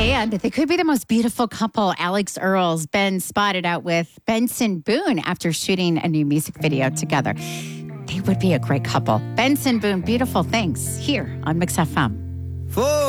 And they could be the most beautiful couple. Alex Earls been spotted out with Benson Boone after shooting a new music video together. They would be a great couple. Benson Boone, Beautiful Things, here on Mix FM.